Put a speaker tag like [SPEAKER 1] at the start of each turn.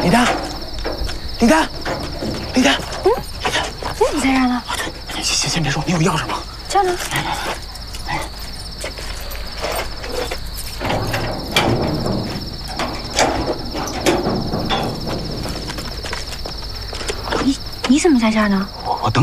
[SPEAKER 1] 李丹，李丹，李丹，
[SPEAKER 2] 你在这儿呢？
[SPEAKER 1] 先别说，你有钥匙吗？
[SPEAKER 2] 这儿呢。
[SPEAKER 1] 来。
[SPEAKER 2] 你怎么在这儿呢？